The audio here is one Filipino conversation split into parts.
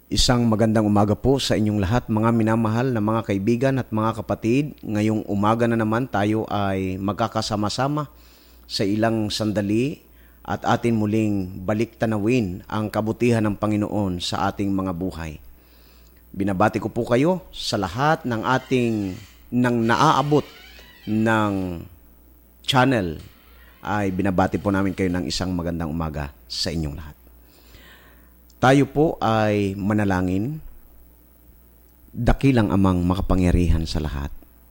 Isang magandang umaga po sa inyong lahat, mga minamahal na mga kaibigan at mga kapatid. Ngayong umaga na naman tayo ay magkakasama-sama sa ilang sandali at atin muling balik-tanawin ang kabutihan ng Panginoon sa ating mga buhay. Binabati ko po kayo sa lahat ng ating naaabot ng channel, ay binabati po namin kayo ng isang magandang umaga sa inyong lahat. Tayo po ay manalangin. Dakilang Amang makapangyarihan sa lahat,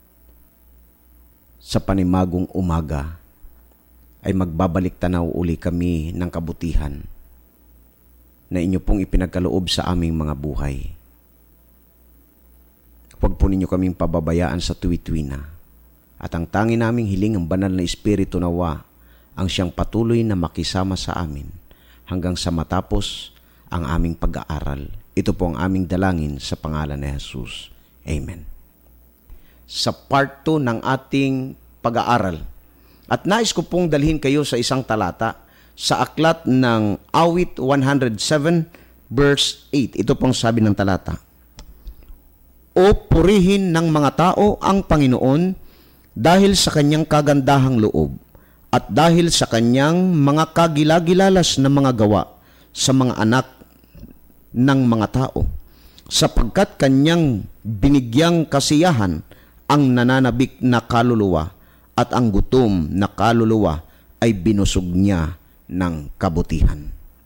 sa panimagong umaga ay magbabalik tanaw uli kami ng kabutihan na inyo pong ipinagkaloob sa aming mga buhay. Huwag po ninyo kaming pababayaan sa tuwi-tuwi na. At ang tangi naming hiling ang banal na Espiritu nawa ang siyang patuloy na makisama sa amin hanggang sa matapos ang aming pag-aaral. Ito po ang aming dalangin sa pangalan ni Jesus. Amen. Sa part 2 ng ating pag-aaral, at nais ko pong dalhin kayo sa isang talata sa aklat ng Awit 107 verse 8. Ito pong sabi ng talata: O purihin ng mga tao ang Panginoon dahil sa kanyang kagandahang loob at dahil sa kanyang mga kagilagilalas na mga gawa sa mga anak ng mga tao, sapagkat kanyang binigyang kasiyahan ang nananabik na kaluluwa at ang gutom na kaluluwa ay binusog niya ng kabutihan.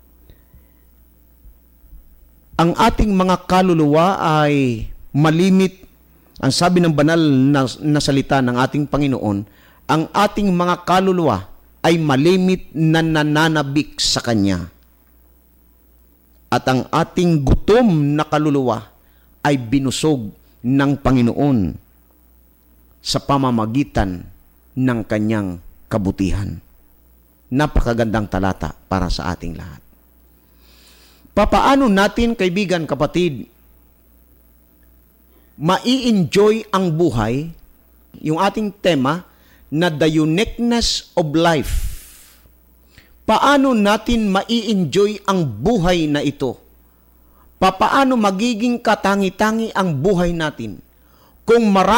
Ang ating mga kaluluwa ay malimit. Ang sabi ng banal na salita ng ating Panginoon, ang ating mga kaluluwa ay malimit na nananabik sa Kanya. At ang ating gutom na kaluluwa ay binusog ng Panginoon sa pamamagitan ng Kanyang kabutihan. Napakagandang talata para sa ating lahat. Papaano natin, kaibigan, kapatid, mai-enjoy ang buhay? Yung ating tema na the uniqueness of life. Paano natin mai-enjoy ang buhay na ito? Paano magiging katangi-tangi ang buhay natin kung marami